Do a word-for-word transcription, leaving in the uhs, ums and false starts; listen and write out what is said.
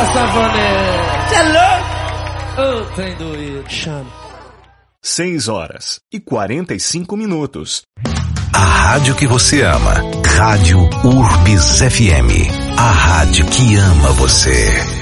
Safanete. Cê é louco? Ô, trem doido. Chama. seis horas e quarenta e cinco minutos. A rádio que você ama. Rádio Urbis F M. A rádio que ama você.